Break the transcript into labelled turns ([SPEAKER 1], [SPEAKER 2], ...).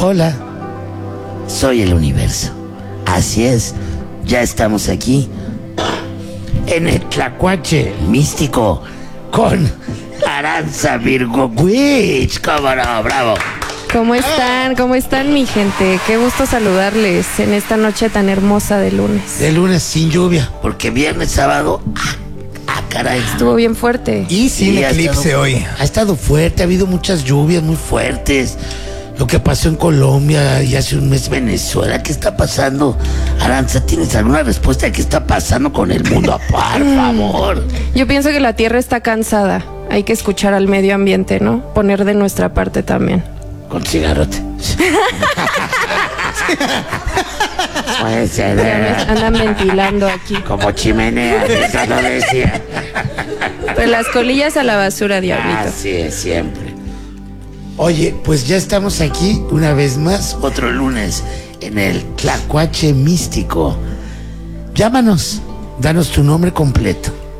[SPEAKER 1] Hola, soy el universo. Así es, ya estamos aquí en el Tlacuache místico con Aranza Virgo Witch. ¡Cómo no! ¡Bravo!
[SPEAKER 2] ¿Cómo están? ¿Cómo están, mi gente? Qué gusto saludarles en esta noche tan hermosa de lunes.
[SPEAKER 1] De lunes sin lluvia, porque viernes, sábado, caray.
[SPEAKER 2] Estuvo bien fuerte.
[SPEAKER 3] Y sin eclipse hoy.
[SPEAKER 1] Ha estado fuerte, ha habido muchas lluvias muy fuertes. Lo que pasó en Colombia y hace un mes Venezuela, ¿qué está pasando? Aranza, ¿tienes alguna respuesta de qué está pasando con el mundo? Por favor.
[SPEAKER 2] Yo pienso que la Tierra está cansada. Hay que escuchar al medio ambiente, ¿no? Poner de nuestra parte también.
[SPEAKER 1] Con cigarrote. Puede ser.
[SPEAKER 2] Andan ventilando aquí.
[SPEAKER 1] Como chimenea, eso lo decía.
[SPEAKER 2] Pues las colillas a la basura, diablito.
[SPEAKER 1] Así es, siempre. Oye, pues ya estamos aquí una vez más, otro lunes, en el Tlacuache místico. Llámanos, danos tu nombre completo.